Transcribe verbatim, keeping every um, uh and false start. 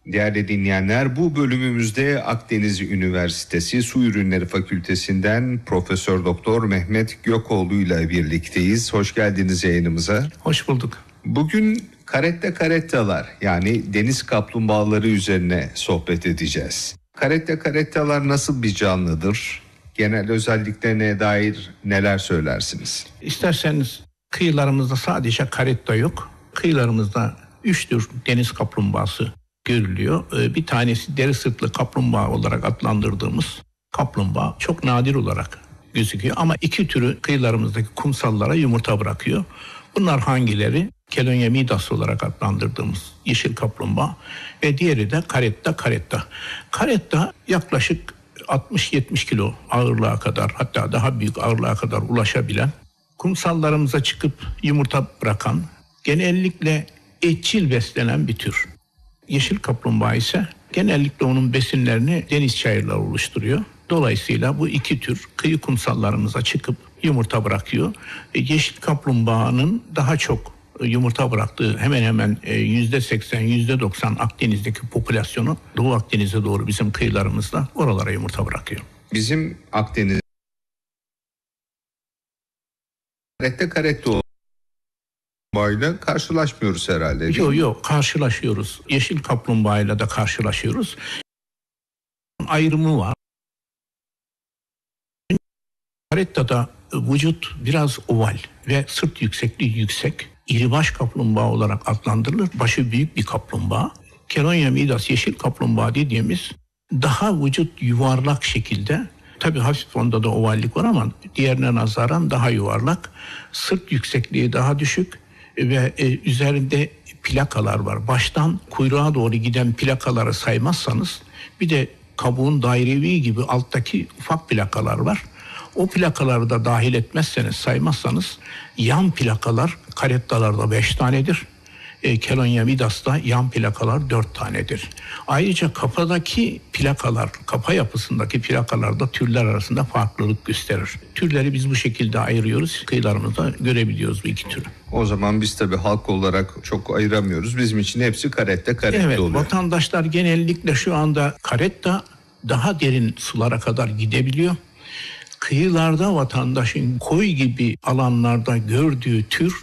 Değerli dinleyenler, bu bölümümüzde Akdeniz Üniversitesi Su Ürünleri Fakültesinden Profesör Doktor Mehmet Gökoğlu ile birlikteyiz. Hoş geldiniz yayınımıza. Hoş bulduk. Bugün caretta carettalar, yani deniz kaplumbağaları üzerine sohbet edeceğiz. Caretta carettalar nasıl bir canlıdır? Genel özelliklerine dair neler söylersiniz? İsterseniz kıyılarımızda sadece caretta yok. Kıyılarımızda üç tür deniz kaplumbağası görülüyor. Bir tanesi deri sırtlı kaplumbağa olarak adlandırdığımız kaplumbağa çok nadir olarak gözüküyor. Ama iki türü kıyılarımızdaki kumsallara yumurta bırakıyor. Bunlar hangileri? Kelonya midas olarak adlandırdığımız yeşil kaplumbağa ve diğeri de caretta caretta. Caretta yaklaşık altmış yetmiş kilo ağırlığa kadar, hatta daha büyük ağırlığa kadar ulaşabilen, kumsallarımıza çıkıp yumurta bırakan, genellikle etçil beslenen bir tür. Yeşil kaplumbağa ise genellikle onun besinlerini deniz çayırları oluşturuyor. Dolayısıyla bu iki tür kıyı kumsallarımıza çıkıp yumurta bırakıyor. Yeşil kaplumbağanın daha çok yumurta bıraktığı hemen hemen yüzde seksen yüzde doksan Akdeniz'deki popülasyonu Doğu Akdeniz'e doğru bizim kıyılarımızda oralara yumurta bırakıyor. Bizim Akdeniz caretta caretta ile karşılaşmıyoruz herhalde. Yok yok karşılaşıyoruz. Yeşil kaplumbağayla da karşılaşıyoruz. Ayrımı var. Caretta'da vücut biraz oval ve sırt yüksekliği yüksek. İribaş kaplumbağa olarak adlandırılır. Başı büyük bir kaplumbağa. Kelonya midas yeşil kaplumbağa dediğimiz daha vücut yuvarlak şekilde. Tabii hafif onda da ovallik var ama diğerine nazaran daha yuvarlak. Sırt yüksekliği daha düşük ve e, üzerinde plakalar var. Baştan kuyruğa doğru giden plakaları saymazsanız bir de kabuğun dairevi gibi alttaki ufak plakalar var. O plakaları da dahil etmezseniz, saymazsanız yan plakalar carettalarda beş tanedir. E, Kelonya midas'ta yan plakalar dört tanedir. Ayrıca kafadaki plakalar, kafa yapısındaki plakalar da türler arasında farklılık gösterir. Türleri biz bu şekilde ayırıyoruz. Kıyılarımızda görebiliyoruz bu iki türü. O zaman biz tabii halk olarak çok ayıramıyoruz. Bizim için hepsi caretta caretta evet, oluyor. Vatandaşlar genellikle şu anda caretta daha derin sulara kadar gidebiliyor. Kıyılarda vatandaşın koy gibi alanlarda gördüğü tür